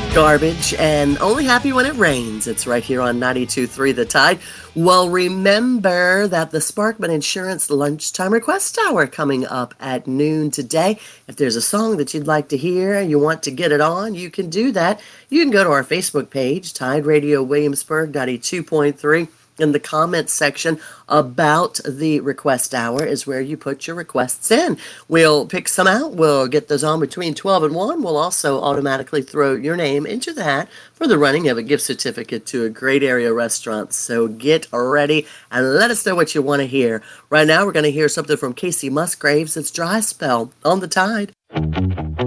Garbage and only happy when it rains. It's right here on 92.3 The Tide. Well, remember that the Sparkman Insurance Lunchtime Request Hour coming up at noon today. If there's a song that you'd like to hear, you want to get it on, you can do that. You can go to our Facebook page, Tide Radio Williamsburg 92.3. In the comments section about the request hour is where you put your requests in. We'll pick some out. We'll get those on between 12 and 1. We'll also automatically throw your name into the hat for the running of a gift certificate to a great area restaurant. So get ready and let us know what you want to hear. Right now, we're going to hear something from Casey Musgraves. It's Dry Spell on the Tide.